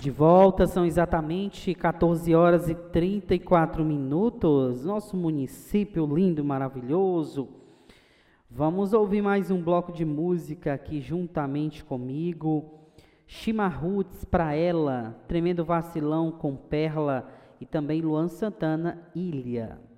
De volta, são exatamente 14 horas e 34 minutos. Nosso município lindo, maravilhoso. Vamos ouvir mais um bloco de música aqui juntamente comigo. Chimarruts pra ela, Tremendo Vacilão com Perla e também Luan Santana, Ilha.